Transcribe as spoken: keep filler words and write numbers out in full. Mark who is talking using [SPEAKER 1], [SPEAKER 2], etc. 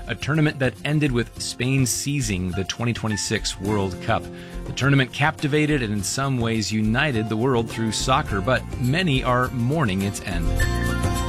[SPEAKER 1] a tournament that ended with Spain seizing the twenty twenty-six World Cup. The tournament captivated and in some ways united the world through soccer, but many are mourning its end.